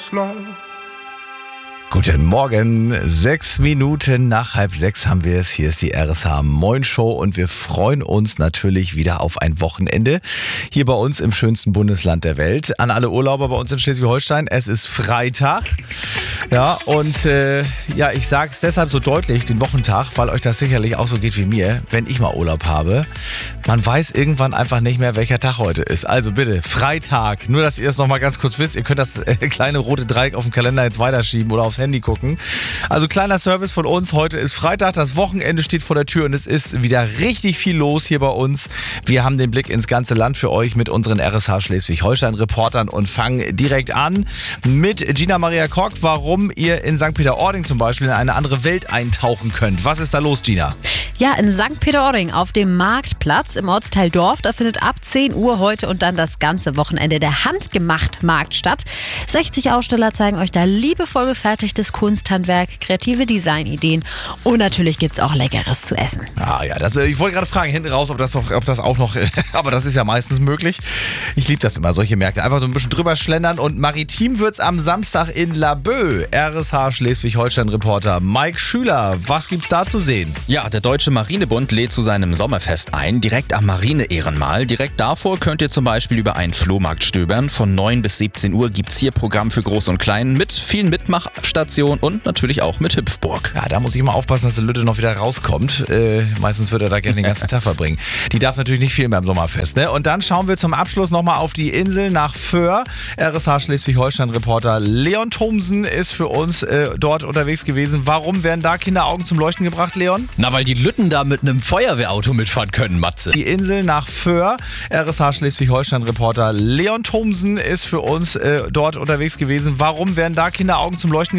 love. Guten Morgen, 6 Minuten nach 5:30 haben wir es. Hier ist die RSH Moin Show und wir freuen uns natürlich wieder auf ein Wochenende hier bei uns im schönsten Bundesland der Welt. An alle Urlauber bei uns in Schleswig-Holstein, es ist Freitag. Ja, und ich sage es deshalb so deutlich, den Wochentag, weil euch das sicherlich auch so geht wie mir, wenn ich mal Urlaub habe. Man weiß irgendwann einfach nicht mehr, welcher Tag heute ist. Also bitte, Freitag. Nur, dass ihr es nochmal ganz kurz wisst. Ihr könnt das kleine rote Dreieck auf dem Kalender jetzt weiterschieben oder aufs Handy gucken. Also kleiner Service von uns. Heute ist Freitag, das Wochenende steht vor der Tür und es ist wieder richtig viel los hier bei uns. Wir haben den Blick ins ganze Land für euch mit unseren RSH Schleswig-Holstein-Reportern und fangen direkt an mit Gina Maria Kock, warum ihr in St. Peter-Ording zum Beispiel in eine andere Welt eintauchen könnt. Was ist da los, Gina? Ja, in St. Peter-Ording auf dem Marktplatz im Ortsteil Dorf, da findet ab 10 Uhr heute und dann das ganze Wochenende der Handgemacht-Markt statt. 60 Aussteller zeigen euch da liebevoll gefertigtes Kunsthandwerk, kreative Designideen und natürlich gibt es auch Leckeres zu essen. Ah ja, ich wollte gerade fragen, hinten raus, ob das auch noch, aber das ist ja meistens möglich. Ich liebe das immer, solche Märkte. Einfach so ein bisschen drüber schlendern und maritim wird's am Samstag in Laboe. RSH Schleswig-Holstein-Reporter Mike Schüler, was gibt's da zu sehen? Ja, der Deutsche Marinebund lädt zu seinem Sommerfest ein, direkt am Marine-Ehrenmal. Direkt davor könnt ihr zum Beispiel über einen Flohmarkt stöbern. Von 9 bis 17 Uhr gibt's hier Programm für Groß und Klein mit vielen Mitmachstationen und natürlich auch mit Hüpfburg. Ja, da muss ich immer aufpassen, dass der Lütte noch wieder rauskommt. Meistens wird er da gerne den ganzen Tag verbringen. Die darf natürlich nicht fehlen beim Sommerfest, ne? Und dann schauen wir zum Abschluss nochmal auf die Insel nach Föhr. RSH Schleswig-Holstein-Reporter Leon Thomsen ist für uns dort unterwegs gewesen. Warum werden da Kinderaugen zum Leuchten gebracht, Leon? Na, weil die Lütten da mit einem Feuerwehrauto mitfahren können, Matze. Die Insel nach Föhr. RSH Schleswig-Holstein-Reporter Leon Thomsen ist für uns dort unterwegs gewesen. Warum werden da Kinderaugen zum Leuchten gebracht?